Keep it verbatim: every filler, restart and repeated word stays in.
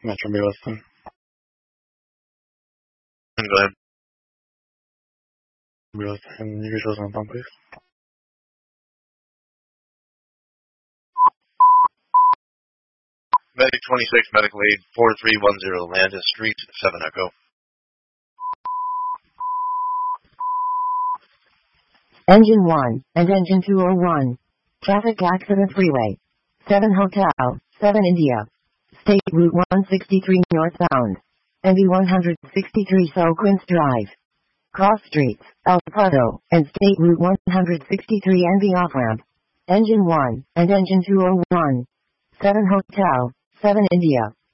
Metro B Western. Go ahead. B Western, you can show us on phone, please. Medic twenty-six, medical aid four three one zero, Landis Street, seven Echo. Engine one and Engine two oh one. Traffic accident freeway. seven Hotel, seven India. State Route one sixty-three northbound. N B one sixty-three Soquins Drive. Cross Streets, El Prado, and State Route one sixty-three N B off-ramp. Engine one and Engine two oh one. seven Hotel, seven India.